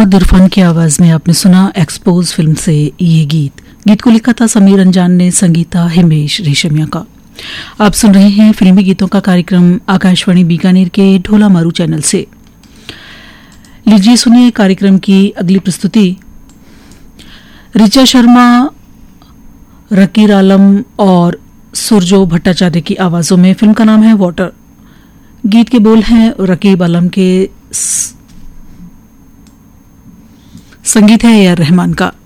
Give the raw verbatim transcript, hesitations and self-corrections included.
मोहम्मद इरफान की आवाज में आपने सुना एक्सपोज फिल्म से ये गीत। गीत को लिखा था समीर अंजान ने, संगीत था हिमेश रेशमिया का। आप सुन रहे हैं फिल्मी गीतों का कार्यक्रम आकाशवाणी बीकानेर के ढोला मारू चैनल से। लीजिए सुनिए कार्यक्रम की अगली प्रस्तुति। ऋचा शर्मा, रकीर आलम और सुरजो भट्टाचार्य की आवाजों में फिल्म का नाम है वाटर। गीत के बोल हैं रकीब आलम के, संगीत है ए आर रहमान का।